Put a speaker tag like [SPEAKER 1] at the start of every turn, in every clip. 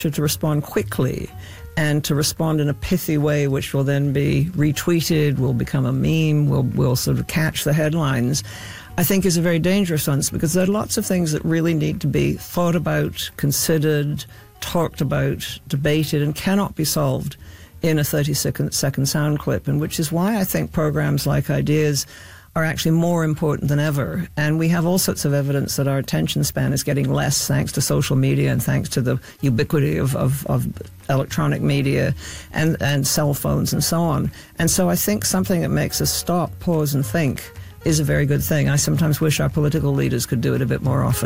[SPEAKER 1] to respond quickly and to respond in a pithy way, which will then be retweeted, will become a meme, will sort of catch the headlines, I think is a very dangerous one, because there are lots of things that really need to be thought about, considered, talked about, debated, and cannot be solved in a 30-second sound clip, and which is why I think programs like Ideas are actually more important than ever. And we have all sorts of evidence that our attention span is getting less thanks to social media and thanks to the ubiquity of electronic media and cell phones and so on. And so I think something that makes us stop, pause and think is a very good thing. I sometimes wish our political leaders could do it a bit more often.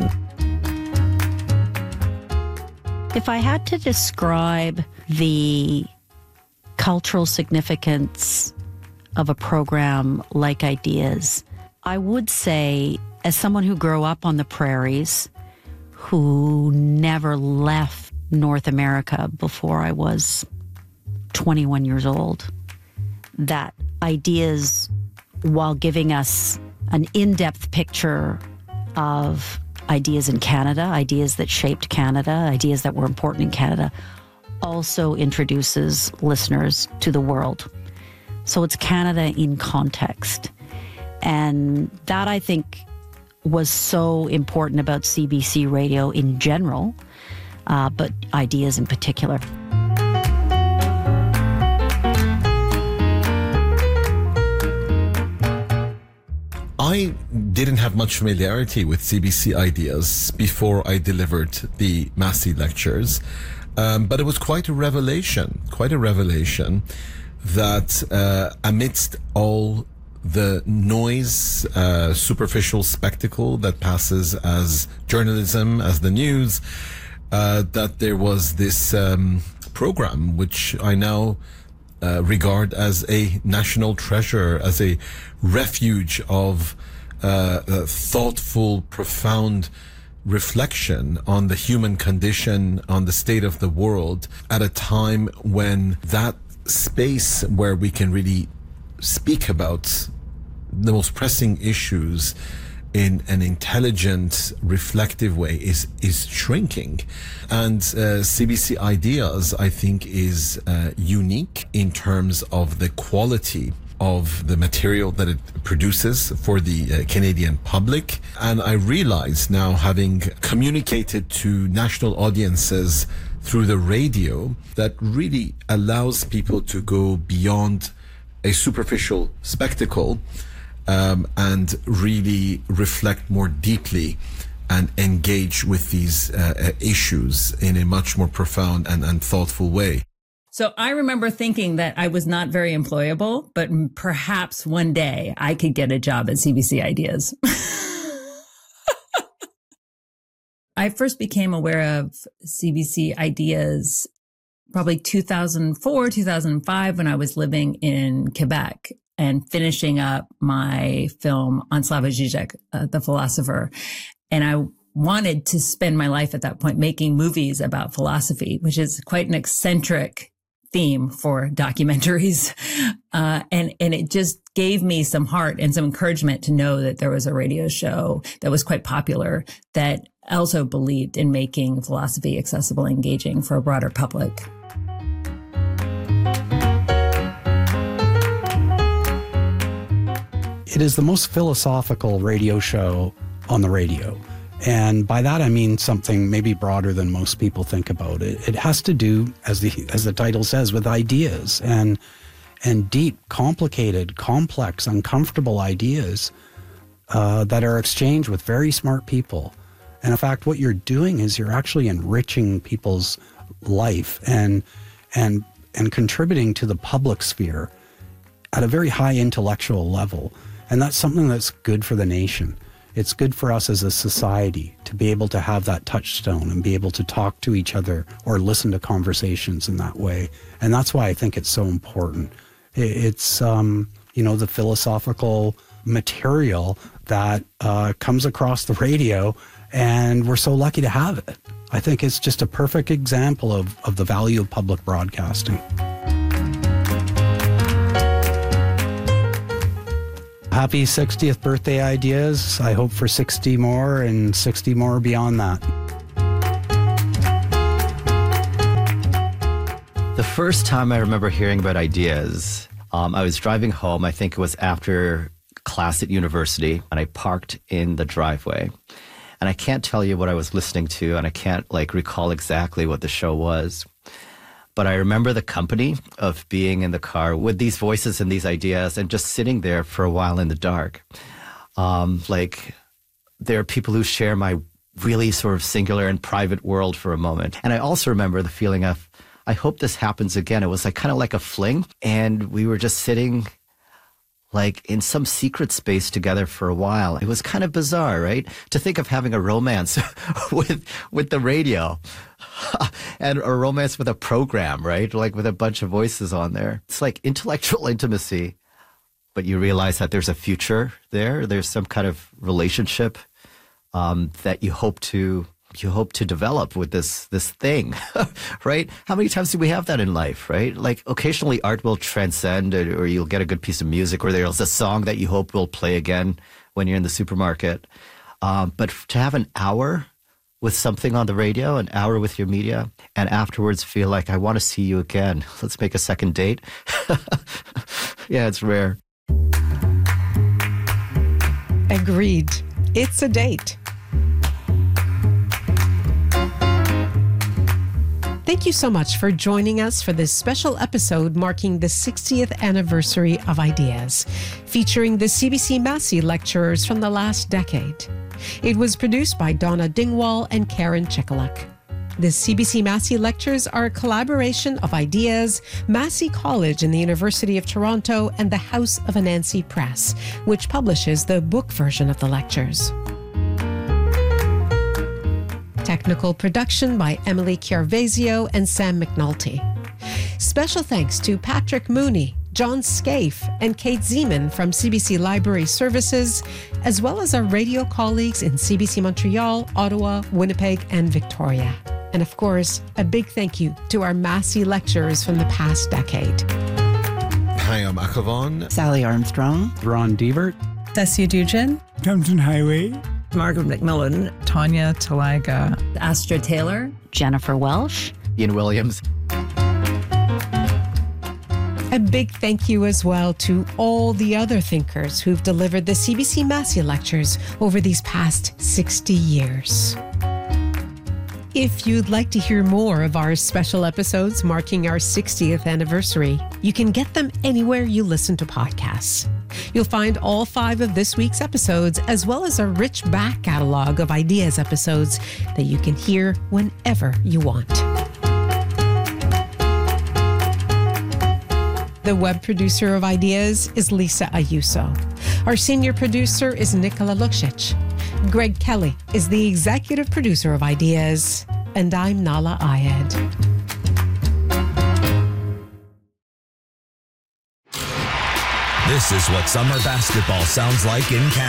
[SPEAKER 2] If I had to describe the cultural significance of a program like Ideas, I would say, as someone who grew up on the prairies, who never left North America before I was 21 years old, that Ideas, while giving us an in-depth picture of ideas in Canada, ideas that shaped Canada, ideas that were important in Canada, also introduces listeners to the world. So it's Canada in context. And that, I think, was so important about CBC Radio in general, but Ideas in particular.
[SPEAKER 3] I didn't have much familiarity with CBC Ideas before I delivered the Massey lectures, but it was quite a revelation that amidst all the noise, superficial spectacle that passes as journalism, as the news, that there was this program which I now regard as a national treasure, as a refuge of thoughtful, profound reflection on the human condition, on the state of the world, at a time when that space where we can really speak about the most pressing issues in an intelligent, reflective way is shrinking. And CBC Ideas, I think, is unique in terms of the quality of the material that it produces for the Canadian public. And I realize now, having communicated to national audiences through the radio, that really allows people to go beyond a superficial spectacle and really reflect more deeply and engage with these issues in a much more profound and thoughtful way.
[SPEAKER 4] So I remember thinking that I was not very employable, but perhaps one day I could get a job at CBC Ideas. I first became aware of CBC Ideas probably 2004, 2005, when I was living in Quebec and finishing up my film on Slavoj Žižek, the philosopher. And I wanted to spend my life at that point making movies about philosophy, which is quite an eccentric theme for documentaries. And it just gave me some heart and some encouragement to know that there was a radio show that was quite popular that also believed in making philosophy accessible and engaging for a broader public.
[SPEAKER 5] It is the most philosophical radio show on the radio. And by that, I mean something maybe broader than most people think about it. It has to do, as the title says, with ideas and deep, complicated, complex, uncomfortable ideas that are exchanged with very smart people. And in fact, what you're doing is you're actually enriching people's life and contributing to the public sphere at a very high intellectual level. And that's something that's good for the nation. It's good for us as a society to be able to have that touchstone and be able to talk to each other or listen to conversations in that way. And that's why I think it's so important. It's, the philosophical material that comes across the radio, and we're so lucky to have it. I think it's just a perfect example of the value of public broadcasting. Happy 60th birthday, Ideas. I hope for 60 more and 60 more beyond that.
[SPEAKER 6] The first time I remember hearing about ideas, I was driving home. I think it was after class at university, and I parked in the driveway. And I can't tell you what I was listening to, and I can't recall exactly what the show was. But I remember the company of being in the car with these voices and these ideas and just sitting there for a while in the dark. There are people who share my really sort of singular and private world for a moment. And I also remember the feeling of, I hope this happens again. It was kind of like a fling, and we were just sitting in some secret space together for a while. It was kind of bizarre, right? To think of having a romance with the radio and a romance with a program, right? With a bunch of voices on there. It's like intellectual intimacy, but you realize that there's a future there. There's some kind of relationship that you hope to develop with this thing, right? How many times do we have that in life, right? Occasionally art will transcend, or you'll get a good piece of music, or there's a song that you hope will play again when you're in the supermarket. But to have an hour with something on the radio, an hour with your media, and afterwards feel like, I want to see you again. Let's make a second date. Yeah, it's rare.
[SPEAKER 7] Agreed. It's a date. Thank you so much for joining us for this special episode marking the 60th anniversary of Ideas, featuring the CBC Massey lecturers from the last decade. It was produced by Donna Dingwall and Karen Chikaluk. The CBC Massey lectures are a collaboration of Ideas, Massey College and the University of Toronto, and the House of Anansi Press, which publishes the book version of the lectures. Technical production by Emily Chiarvesio and Sam McNulty. Special thanks to Patrick Mooney, John Scaife, and Kate Zeman from CBC Library Services, as well as our radio colleagues in CBC Montreal, Ottawa, Winnipeg, and Victoria. And of course, a big thank you to our Massey lecturers from the past decade.
[SPEAKER 3] Chaim Akavon,
[SPEAKER 8] Sally Armstrong,
[SPEAKER 5] Ron Devert,
[SPEAKER 9] Tessie Dugin,
[SPEAKER 10] Thompson Highway,
[SPEAKER 1] Margaret McMillan,
[SPEAKER 9] Tanya Talaga,
[SPEAKER 4] Astra Taylor,
[SPEAKER 2] Jennifer Welsh,
[SPEAKER 6] Ian Williams.
[SPEAKER 7] A big thank you as well to all the other thinkers who've delivered the CBC Massey lectures over these past 60 years. If you'd like to hear more of our special episodes marking our 60th anniversary, you can get them anywhere you listen to podcasts. You'll find all 5 of this week's episodes, as well as a rich back catalog of Ideas episodes that you can hear whenever you want. The web producer of Ideas is Lisa Ayuso. Our senior producer is Nicola Luksic. Greg Kelly is the executive producer of Ideas, and I'm Nala Ayed.
[SPEAKER 11] This is what summer basketball sounds like in Canada.